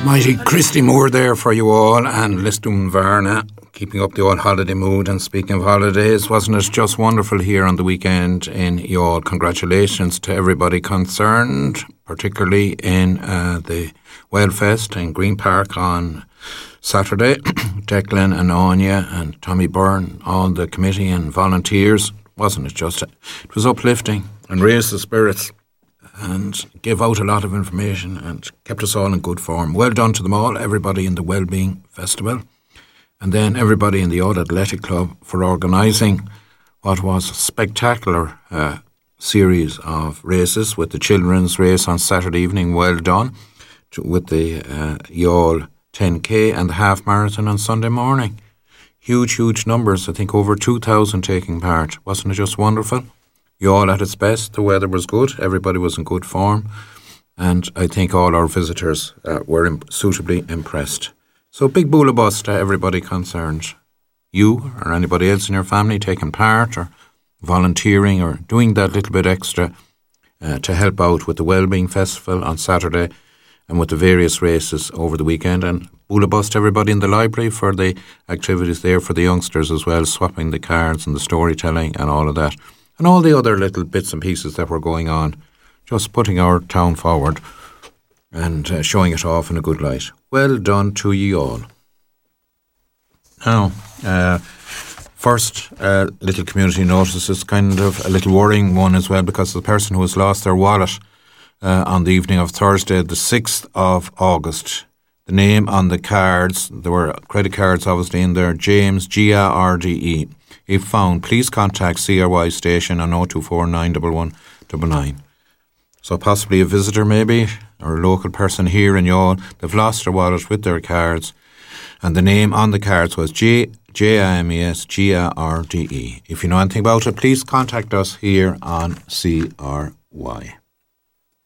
Mighty Christy Moore there for you all, and Lisdoon Varna, keeping up the old holiday mood. And speaking of holidays, wasn't it just wonderful here on the weekend in Youghal? Congratulations to everybody concerned, particularly in the Wellfest in Green Park on Saturday. Declan and Anya and Tommy Byrne, all the committee and volunteers. Wasn't it just? It was uplifting and raised the spirits and gave out a lot of information and kept us all in good form. Well done to them all, everybody in the Wellbeing Festival, and then everybody in the Old Athletic Club for organising what was a spectacular series of races, with the children's race on Saturday evening, well done, with the Youghal 10K and the half marathon on Sunday morning. Huge numbers, I think over 2,000 taking part. Wasn't it just wonderful? Youghal at its best, the weather was good, everybody was in good form, and I think all our visitors were suitably impressed. So big boolabus to everybody concerned. You or anybody else in your family taking part or volunteering or doing that little bit extra to help out with the Wellbeing Festival on Saturday and with the various races over the weekend. And boolabus to everybody in the library for the activities there for the youngsters as well, swapping the cards and the storytelling and all of that. And all the other little bits and pieces that were going on, just putting our town forward and showing it off in a good light. Well done to ye all. Now, first little community notice is kind of a little worrying one as well, because the person who has lost their wallet on the evening of Thursday, the 6th of August. The name on the cards, there were credit cards obviously in there, James, Garde. If found, please contact CRY station on 024 911 999. So possibly a visitor maybe, or a local person here in Youghal, they've lost their wallet with their cards, and the name on the cards was James Garde. If you know anything about it, please contact us here on CRY.